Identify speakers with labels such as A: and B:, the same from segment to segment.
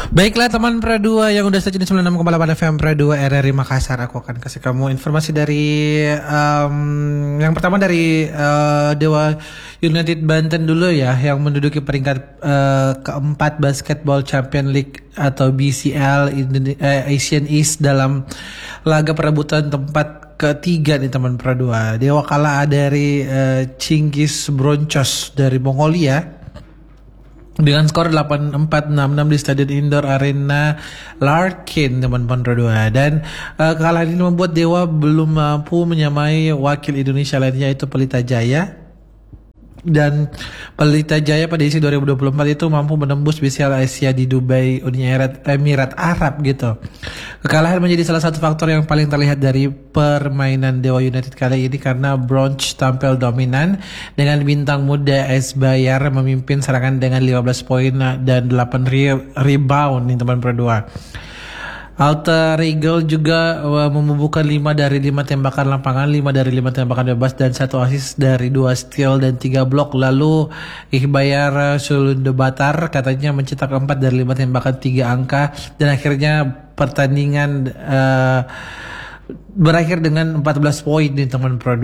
A: Baiklah teman Pra 2 yang udah saja di 96,8 FM Pra 2 RRI Makassar. Aku akan kasih kamu informasi dari yang pertama dari Dewa United Banten dulu ya, yang menduduki peringkat keempat Basketball Champion League atau BCL Asian East dalam laga perebutan tempat ketiga nih teman Pra 2. Dewa kalah dari Chinggis Broncos dari Mongolia dengan skor 84-66 di Stadion Indoor Arena Larkin teman-teman Pro 2. Dan kekalahan ini membuat Dewa belum mampu menyamai wakil Indonesia lainnya yaitu Pelita Jaya. Dan Pelita Jaya pada isi 2024 itu mampu menembus BCL Asia di Dubai, Uni Emirat Arab gitu. Kekalahan menjadi salah satu faktor yang paling terlihat dari permainan Dewa United kali ini karena Bronx tampil dominan dengan bintang muda AS Bayar memimpin serangan dengan 15 poin dan 8 rebound nih teman Pro 2. Alter Eagle juga membubuhkan 5 dari 5 tembakan lapangan, 5 dari 5 tembakan bebas dan 1 assist dari 2 steal dan 3 blok. Lalu Ikhbayar Sulundebatar katanya mencetak 4 dari 5 tembakan 3 angka dan akhirnya pertandingan berakhir dengan 14 poin di teman Pro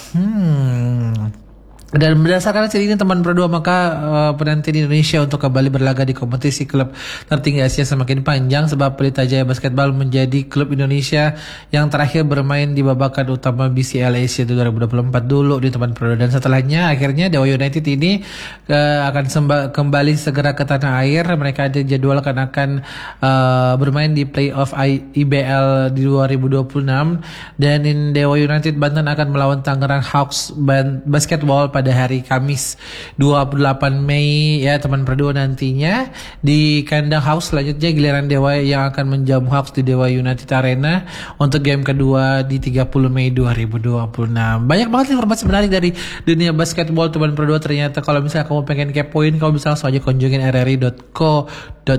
A: 2. Dan berdasarkan hasil ini teman Pro 2 maka penantian Indonesia untuk kembali berlaga di kompetisi klub tertinggi Asia semakin panjang sebab Pelita Jaya Basketball menjadi klub Indonesia yang terakhir bermain di babakan utama BCL Asia 2024 dulu di teman Pro 2. Dan setelahnya akhirnya Dewa United ini akan kembali segera ke tanah air. Mereka dijadwalkan akan bermain di playoff IBL di 2026 dan Dewa United Banten akan melawan Tangerang Hawks Basketball pada hari Kamis 28 Mei ya teman Pro 2 nantinya di kandang Hawks. Selanjutnya giliran Dewa yang akan menjamu Hawks di Dewa United Arena untuk game kedua di 30 Mei 2026. Banyak banget informasi menarik dari dunia basketball teman Pro 2. Ternyata kalau misalnya kamu pengen kepoin, kamu bisa langsung aja kunjungin rri.co.id